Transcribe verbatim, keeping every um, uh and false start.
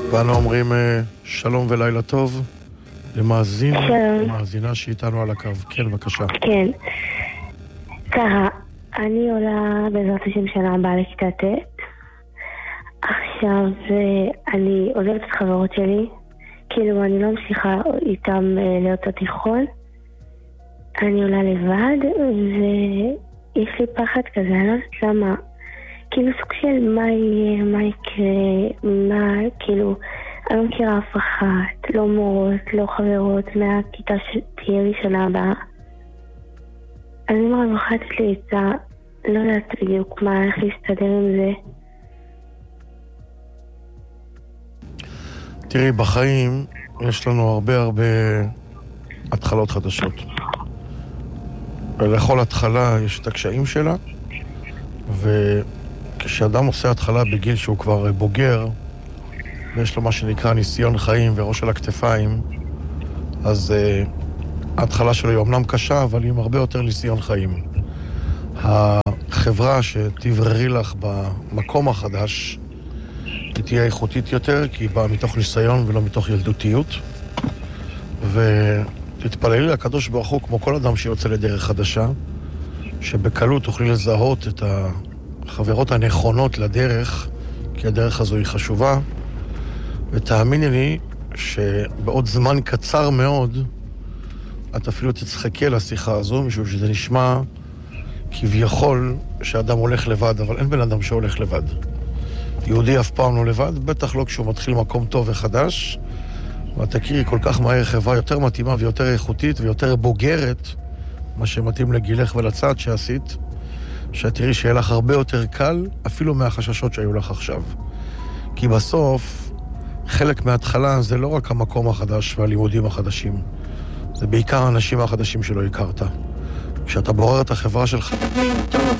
ואנו אומרים שלום ולילה טוב למאזין, מאזינה שאיתנו על הקו. כן, בבקשה. כן. ככה, אני עולה בעזרת השם שנה הבאה לכיתה ט'. עכשיו אני עוזבת את חברות שלי, כאילו אני לא ממשיכה איתם לאותו תיכון. אני עולה לבד ויש לי פחד כזה, אני לא יודעת למה. כאילו סוג של מה יהיה, מה יקרה, מה, כאילו, אני לא מכירה אף אחת, לא מורות, לא חברות, מהכיתה שתהיה לי שנה הבאה. אני מרווחה לתת לי עצה, לא יודעת בדיוק מה, איך להסתדר עם זה. תראי, בחיים יש לנו הרבה הרבה התחלות חדשות. ולכל התחלה יש את הקשיים שלה, וכשאדם עושה התחלה בגיל שהוא כבר בוגר, ויש לו מה שנקרא ניסיון חיים וראש על הכתפיים, אז uh, ההתחלה שלו היא אומנם קשה, אבל היא עם הרבה יותר ניסיון חיים. החברה שתבררי לך במקום החדש, היא תהיה איכותית יותר, כי היא באה מתוך ניסיון ולא מתוך ילדותיות. ותתפללי לקדוש ברוך הוא, כמו כל אדם שיוצא לדרך חדשה, שבקלות תוכלי לזהות את החברות הנכונות לדרך, כי הדרך הזו היא חשובה. ותאמיני לי שבעוד זמן קצר מאוד, את אפילו תצחקי לשיחה הזו, משום שזה נשמע כביכול שאדם הולך לבד, אבל אין בן אדם שהולך לבד. יהודי אף פעם לא לבד, בטח לא כשהוא מתחיל מקום טוב וחדש, ואת תכירי כל כך מהר חברה יותר מתאימה ויותר איכותית ויותר בוגרת, מה שמתאים לגילך ולצעד שעשית, שתראי שיהיה לך הרבה יותר קל, אפילו מהחששות שהיו לך עכשיו. כי בסוף, חלק מההתחלה זה לא רק המקום החדש והלימודים החדשים, זה בעיקר האנשים החדשים שלא הכרת. כשאתה בורר את החברה שלך,